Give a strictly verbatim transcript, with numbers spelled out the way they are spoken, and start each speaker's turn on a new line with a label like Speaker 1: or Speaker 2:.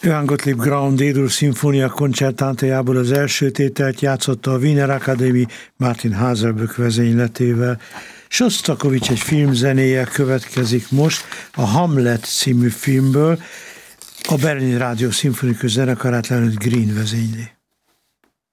Speaker 1: Johann Gottlieb Graun D-dur szimfónia koncertántajából az első tételt játszotta a Wiener Akadémie Martin Haselböck vezényletével. Sosztakovics egy filmzenéje következik most a Hamlet című filmből, a Berlin Rádió Szimfonikus Zenekarát Leonard Green vezényli.